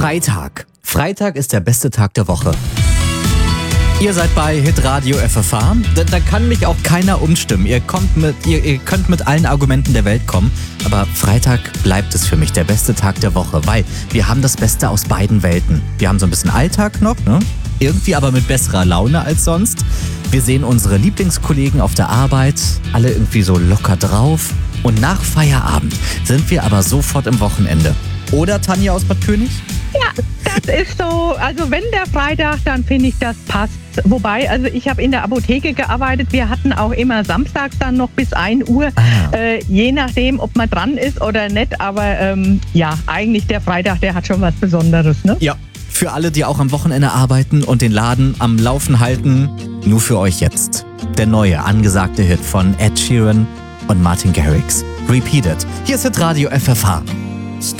Freitag. Freitag ist der beste Tag der Woche. Ihr seid bei Hitradio FFH. Da kann mich auch keiner umstimmen. Ihr könnt mit allen Argumenten der Welt kommen. Aber Freitag bleibt es für mich der beste Tag der Woche, weil wir haben das Beste aus beiden Welten. Wir haben so ein bisschen Alltag noch, ne? Irgendwie aber mit besserer Laune als sonst. Wir sehen unsere Lieblingskollegen auf der Arbeit, alle irgendwie so locker drauf. Und nach Feierabend sind wir aber sofort im Wochenende. Oder, Tanja aus Bad König? Ja, das ist so, also wenn der Freitag, dann finde ich, das passt. Wobei, also ich habe in der Apotheke gearbeitet, wir hatten auch immer samstags dann noch bis 1 Uhr, je nachdem, ob man dran ist oder nicht, aber ja, eigentlich der Freitag, der hat schon was Besonderes, ne? Ja, für alle, die auch am Wochenende arbeiten und den Laden am Laufen halten, nur für euch jetzt. Der neue, angesagte Hit von Ed Sheeran und Martin Garrix. Repeated. Hier ist Hitradio FFH.